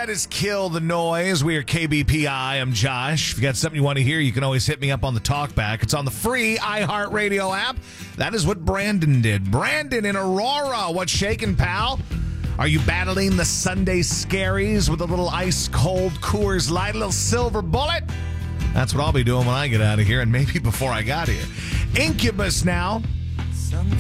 That is Kill the Noise. We are KBPI. I'm Josh. If you got something you want to hear, you can always hit me up on the talkback. It's on the free iHeartRadio app. That is what Brandon did. Brandon in Aurora. What's shaking, pal? Are you battling the Sunday scaries with a little ice-cold Coors Light, a little silver bullet? That's what I'll be doing when I get out of here, and maybe before I got here. Incubus now.